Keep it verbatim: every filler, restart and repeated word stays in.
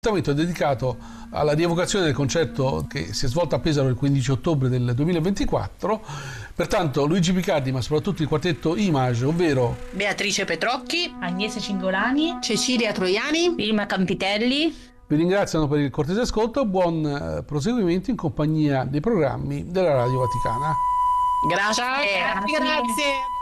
È dedicato alla rievocazione del concerto che si è svolto a Pesaro il quindici ottobre del duemilaventiquattro. Pertanto Luigi Picardi, ma soprattutto il quartetto Image, ovvero Beatrice Petrocchi, Agnese Cingolani, Cecilia Troiani, Vilma Campitelli, vi ringraziano per il cortese ascolto. Buon proseguimento in compagnia dei programmi della Radio Vaticana. Grazie. Ciao, grazie. grazie.